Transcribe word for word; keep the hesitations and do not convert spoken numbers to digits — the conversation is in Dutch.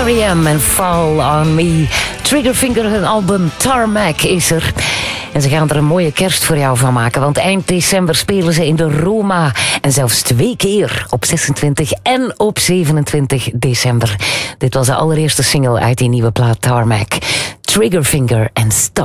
R E M en Fall on Me. Triggerfinger, hun album Tarmac is er. En ze gaan er een mooie kerst voor jou van maken. Want eind december spelen ze in de Roma. En zelfs twee keer op zesentwintig en op zevenentwintig december. Dit was de allereerste single uit die nieuwe plaat Tarmac. Triggerfinger en Stop.